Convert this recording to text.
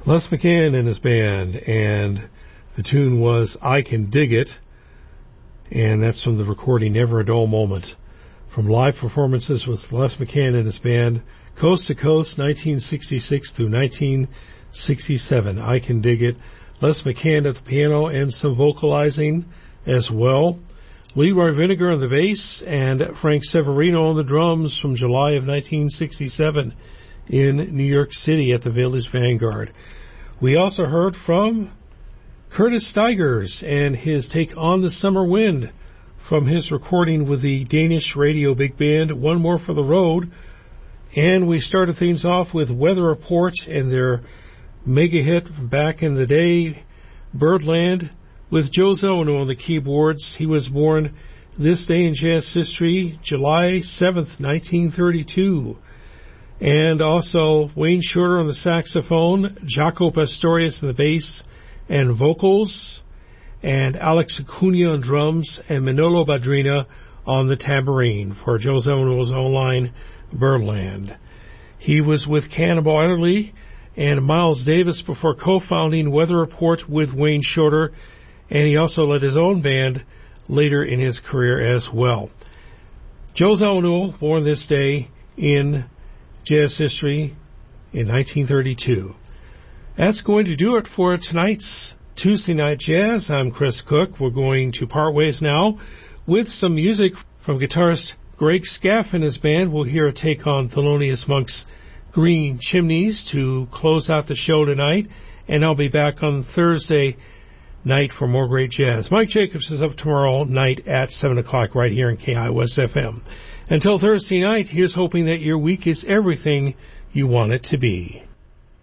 Les McCann and his band, and the tune was I Can Dig It, and that's from the recording Never a Dull Moment. From live performances with Les McCann and his band, Coast to Coast, 1966 through 1967. I Can Dig It. Les McCann at the piano and some vocalizing as well. Leroy Vinegar on the bass and Frank Severino on the drums from July of 1967 in New York City at the Village Vanguard. We also heard from Curtis Stigers and his take On the Summer Wind from his recording with the Danish radio big band One More for the Road. And we started things off with Weather Report and their mega hit from back in the day, Birdland, with Joe Zawinul on the keyboards. He was born this day in jazz history, July 7th, 1932. And also Wayne Shorter on the saxophone, Jaco Pastorius on the bass and vocals, and Alex Acuna on drums, and Manolo Badrina on the tambourine for Joe Zawinul's own line, Birdland. He was with Cannonball Adderley and Miles Davis before co-founding Weather Report with Wayne Shorter, and he also led his own band later in his career as well. Joe Zawinul, born this day in jazz history in 1932. That's going to do it for tonight's Tuesday Night Jazz. I'm Chris Cook. We're going to part ways now with some music from guitarist Greg Scaff and his band. We'll hear a take on Thelonious Monk's Green Chimneys to close out the show tonight, and I'll be back on Thursday night for more great jazz. Mike Jacobs is up tomorrow night at 7 o'clock right here in KIOS FM. Until Thursday night, here's hoping that your week is everything you want it to be.